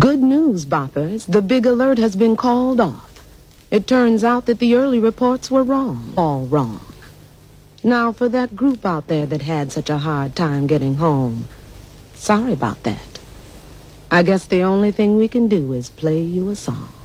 Good news, boppers. The big alert has been called off. It turns out that the early reports were wrong. All wrong. Now, for that group out there that had such a hard time getting home, sorry about that. I guess the only thing we can do is play you a song.